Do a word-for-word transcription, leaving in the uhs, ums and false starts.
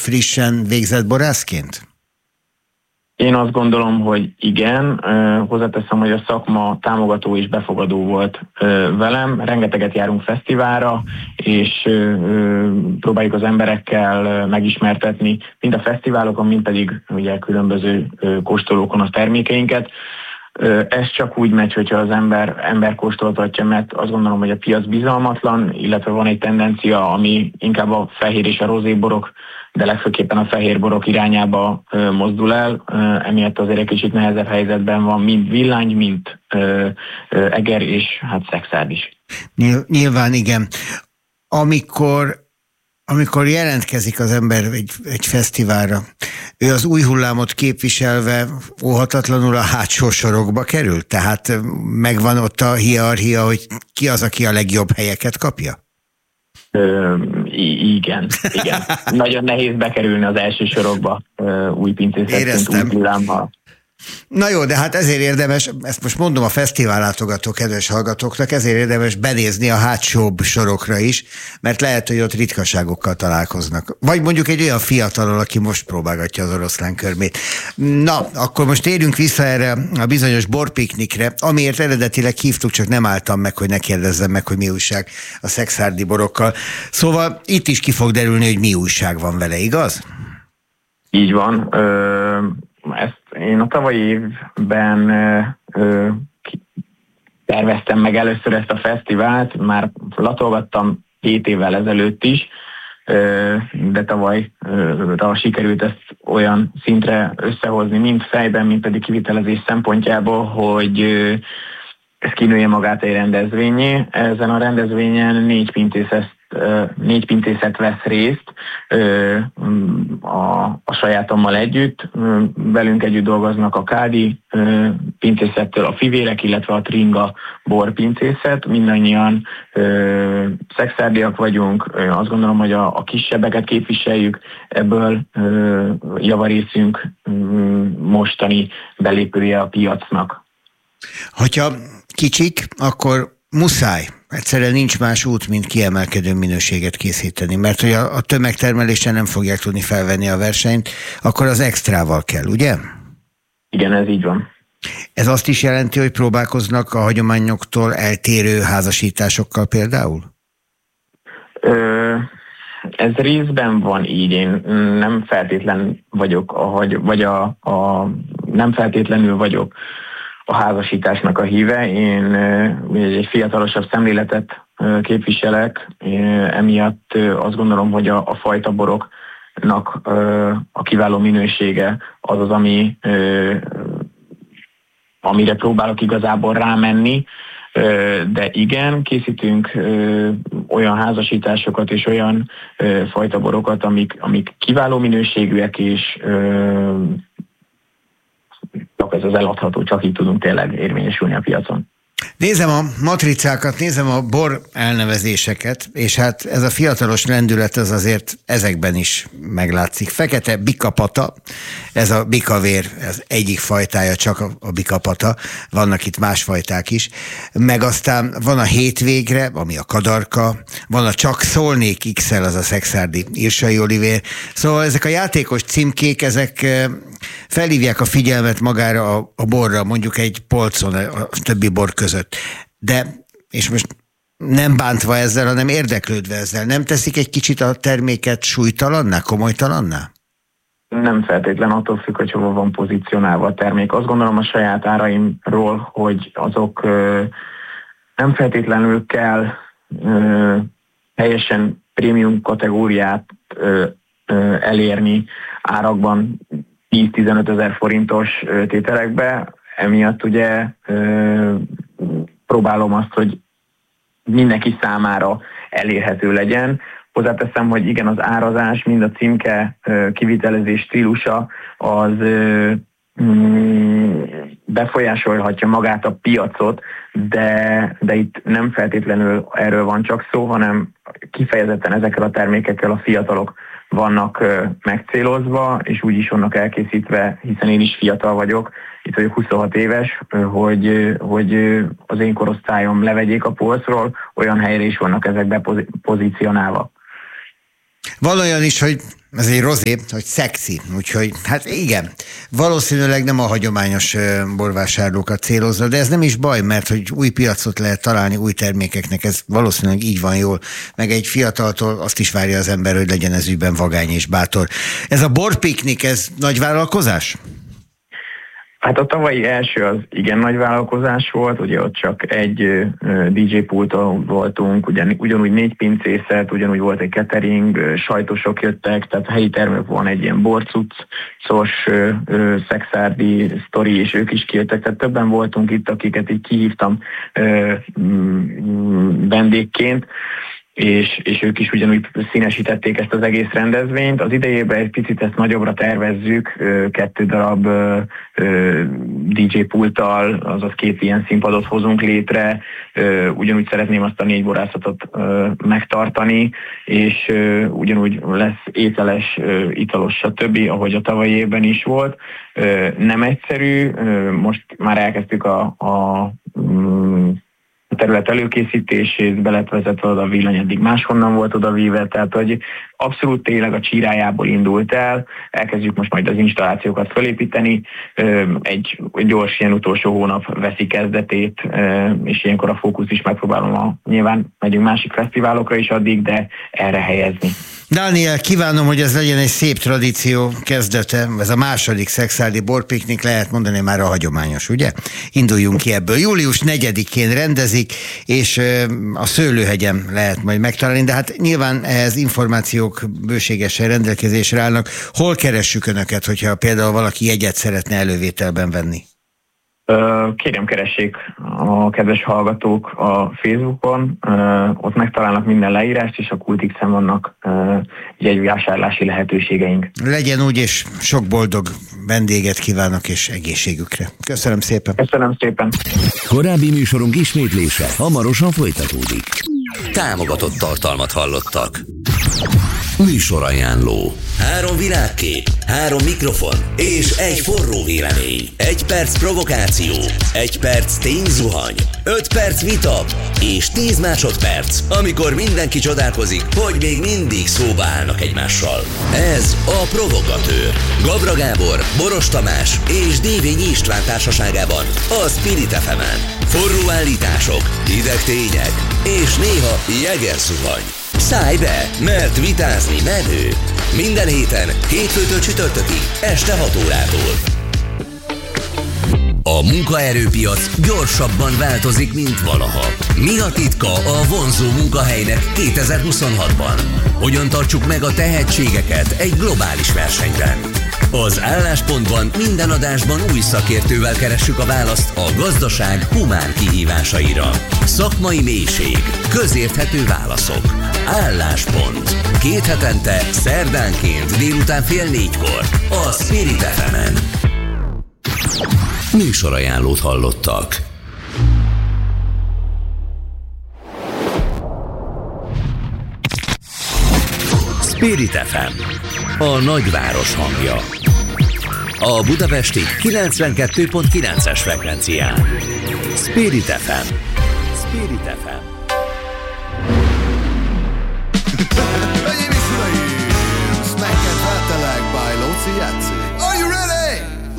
frissen végzett borászként? Én azt gondolom, hogy igen. Hozzáteszem, hogy a szakma támogató és befogadó volt velem. Rengeteget járunk fesztiválra, és próbáljuk az emberekkel megismertetni, mind a fesztiválokon, mind pedig ugye különböző kóstolókon a termékeinket. Ez csak úgy megy, hogyha az ember, ember kóstoltatja, mert azt gondolom, hogy a piac bizalmatlan, illetve van egy tendencia, ami inkább a fehér és a rozéborok, de legfőképpen a fehér borok irányába ö, mozdul el, ö, emiatt azért egy kicsit nehezebb helyzetben van mind villány, mind ö, ö, eger és hát szexárd is. Nyilván igen. Amikor, amikor jelentkezik az ember egy, egy fesztiválra, ő az új hullámot képviselve óhatatlanul a hátsó sorokba kerül? Tehát megvan ott a hierarchia, hogy ki az, aki a legjobb helyeket kapja? Ö, igen, igen. Nagyon nehéz bekerülni az első sorokba ö, új pincészetként, új hullámmal. Na jó, de hát ezért érdemes, ezt most mondom a fesztivál látogató kedves hallgatóknak, ezért érdemes benézni a hátsóbb sorokra is, mert lehet, hogy ott ritkaságokkal találkoznak. Vagy mondjuk egy olyan fiatalon, aki most próbálgatja az oroszlán körmét. Na, akkor most térjünk vissza erre a bizonyos borpiknikre, amiért eredetileg hívtuk, csak nem álltam meg, hogy ne kérdezzem meg, hogy mi újság a szexárdi borokkal. Szóval itt is ki fog derülni, hogy mi újság van vele, igaz? Így van. Ö- Ezt én a tavalyi évben ö, terveztem meg először ezt a fesztivált, már latolgattam két évvel ezelőtt is, ö, de tavaly ö, sikerült ezt olyan szintre összehozni, mind fejben, mind pedig kivitelezés szempontjából, hogy ö, ez kinője magát egy rendezvényé. Ezen a rendezvényen négy pincészet négy pincészet vesz részt a, a sajátommal együtt. Velünk együtt dolgoznak a Kádi pincészettől a Fivérek, illetve a Tringa borpincészet. Mindannyian ö, szexárdiak vagyunk, azt gondolom, hogy a, a kisebbeket képviseljük, ebből ö, javarészünk ö, mostani belépője a piacnak. Hogyha kicsik, akkor muszáj. Egyszerűen nincs más út, mint kiemelkedő minőséget készíteni, mert hogy a, a tömegtermelésen nem fogják tudni felvenni a versenyt, akkor az extrával kell, ugye? Igen, ez így van. Ez azt is jelenti, hogy próbálkoznak a hagyományoktól eltérő házasításokkal például? Ö, ez részben van így. Én nem feltétlen vagyok, a, vagy a, a, nem feltétlenül vagyok a házasításnak a híve. Én egy fiatalosabb szemléletet képviselek, emiatt azt gondolom, hogy a, a fajta boroknak a kiváló minősége az az, ami, amire próbálok igazából rámenni, de igen, készítünk olyan házasításokat és olyan fajta borokat, amik, amik kiváló minőségűek, és csak ez az eladható, csak így tudunk tényleg érvényesülni a piacon. Nézem a matricákat, nézem a bor elnevezéseket, és hát ez a fiatalos lendület az azért ezekben is meglátszik. Fekete bikapata, ez a bikavér, ez egyik fajtája csak a, a bikapata, vannak itt más fajták is, meg aztán van a hétvégre, ami a kadarka, van a csak szólnék iksz el, az a szexárdi írsai olivér. Szóval ezek a játékos címkék, ezek felhívják a figyelmet magára a, a borra, mondjuk egy polcon a többi bor között. De, és most nem bántva ezzel, hanem érdeklődve ezzel, nem teszik egy kicsit a terméket súlytalanná, komolytalanná? Nem feltétlen, attól függ, hogy hova van pozícionálva a termék. Azt gondolom a saját áraimról, hogy azok ö, nem feltétlenül kell ö, teljesen prémium kategóriát ö, ö, elérni árakban tíz-tizenöt ezer forintos tételekbe. Emiatt ugye ö, próbálom azt, hogy mindenki számára elérhető legyen. Hozzáteszem, hogy igen, az árazás, mind a címke kivitelezés stílusa az mm, befolyásolhatja magát a piacot, de, de itt nem feltétlenül erről van csak szó, hanem kifejezetten ezekkel a termékekkel a fiatalok vannak megcélozva, és úgy is vannak elkészítve, hiszen én is fiatal vagyok, itt vagyok huszonhat éves, hogy, hogy az én korosztályom levegyék a polcról, olyan helyre is vannak ezek bepozícionálva. Van olyan is, hogy Ez egy rozé, hogy szexi, úgyhogy hát igen, valószínűleg nem a hagyományos borvásárlókat célozza, de ez nem is baj, mert hogy új piacot lehet találni új termékeknek, ez valószínűleg így van jól, meg egy fiataltól azt is várja az ember, hogy legyen ez ügyben vagány és bátor. Ez a borpiknik, ez nagy vállalkozás? Hát a tavalyi első az igen nagy vállalkozás volt, ugye ott csak egy dé dzsé pulton voltunk, ugyan, ugyanúgy négy pincészet, ugyanúgy volt egy catering, sajtosok jöttek, tehát helyi termék van egy ilyen borcuccos, szexárdi sztori, és ők is kijöttek, tehát többen voltunk itt, akiket így kihívtam vendégként, és, és ők is ugyanúgy színesítették ezt az egész rendezvényt. Az idejében egy picit ezt nagyobbra tervezzük, kettő darab dé dzsé pulttal, azaz két ilyen színpadot hozunk létre, ugyanúgy szeretném azt a négy borászatot megtartani, és ugyanúgy lesz ételes, italos, stb., ahogy a tavalyi évben is volt. Nem egyszerű, most már elkezdtük a, a a terület előkészítését, be lett vezetve oda a villany, eddig máshonnan volt odavíve, tehát hogy abszolút tényleg a csírájából indult el, elkezdjük most majd az installációkat felépíteni, egy gyors ilyen utolsó hónap veszi kezdetét, és ilyenkor a fókusz is megpróbálom, a, nyilván megyünk másik fesztiválokra is addig, de erre helyezni. Dániel, kívánom, hogy ez legyen egy szép tradíció kezdete, ez a második szexárdi borpiknik, lehet mondani már a hagyományos, ugye? Induljunk ki ebből. július negyedikén rendezik, és a Szőlőhegyen lehet majd megtalálni, de hát nyilván ehhez információk bőségesen rendelkezésre állnak. Hol keressük Önöket, hogyha például valaki jegyet szeretne elővételben venni? Kérem, keressék a kedves hallgatók a Facebookon, ott megtalálnak minden leírást, és a Kultixen vannak jegyvásárlási lehetőségeink. Legyen úgy, és sok boldog vendéget kívánok, és egészségükre. Köszönöm szépen. Köszönöm szépen. Korábbi műsorunk ismétlése hamarosan folytatódik. Támogatott tartalmat hallottak. Műsorajánló. Három világkép, három mikrofon és egy forró vélemény. Egy perc provokáció, egy perc tényzuhany, öt perc vita és tíz másodperc, amikor mindenki csodálkozik, hogy még mindig szóba állnak egymással. Ez a Provokatőr. Gabra Gábor, Boros Tamás és Dévényi István társaságában a Spirit ef emen. Forró állítások, hideg tények és néha jegerzuhany. Szállj be, mert vitázni menő. Minden héten, hétfőtől csütörtökig, este hat órától. A munkaerőpiac gyorsabban változik, mint valaha. Mi a titka a vonzó munkahelynek kétezer-huszonhatban? Hogyan tartsuk meg a tehetségeket egy globális versenyben? Az Álláspontban minden adásban új szakértővel keressük a választ a gazdaság humán kihívásaira. Szakmai mélység, közérthető válaszok. Álláspont. Két hetente, szerdánként délután fél négykor a Spirit ef emen. Műsorajánlót hallottak. Spirit ef em, a nagyváros hangja. A budapesti kilencvenkettő pont kilences frekvencián. Spirit ef em. Spirit ef em. Hölgyeim és uraim! Snacket Rátelek by Lóci Jáci.